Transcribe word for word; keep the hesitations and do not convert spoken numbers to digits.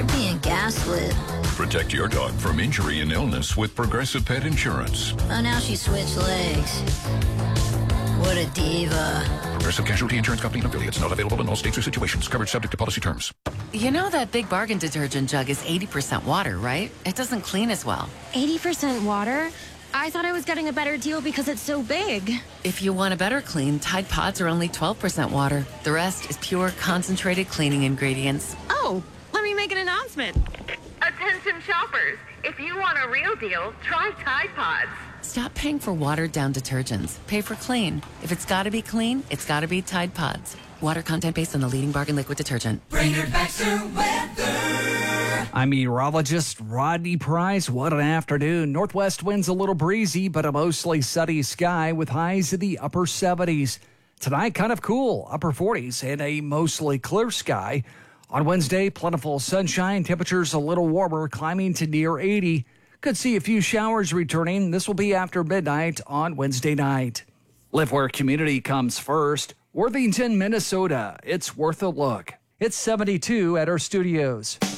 You're being gaslit. Protect your dog from injury and illness with Progressive Pet Insurance. Oh, now she switched legs. What a diva. Progressive Casualty Insurance Company and affiliates. Not available in all states or situations. Coverage subject to policy terms. You know that Big Bargain detergent jug is eighty percent water, right? It doesn't clean as well. eighty percent water? I thought I was getting a better deal because it's so big. If you want a better clean, Tide Pods are only twelve percent water. The rest is pure, concentrated cleaning ingredients. Oh, let me make an announcement. Attention shoppers, if you want a real deal, try Tide Pods. Stop paying for watered-down detergents. Pay for clean. If it's got to be clean, it's got to be Tide Pods. Water content based on the leading bargain liquid detergent. Brainerd Baxter weather. I'm meteorologist Rodney Price. What an afternoon. Northwest winds a little breezy, but a mostly sunny sky with highs in the upper seventies. Tonight, kind of cool, upper forties, and a mostly clear sky. On Wednesday, plentiful sunshine, temperatures a little warmer, climbing to near eighty. Could see a few showers returning. This will be after midnight on Wednesday night. Live where community comes first. Worthington, Minnesota. It's worth a look. It's seventy-two at our studios.